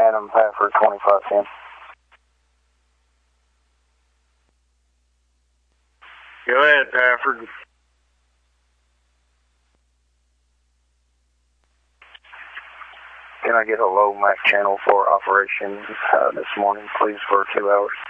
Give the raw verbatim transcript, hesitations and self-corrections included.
Phantom Pafford twenty-five ten. Go ahead, Pafford. Can I get a low Mac channel for operation uh, this morning, please, for two hours?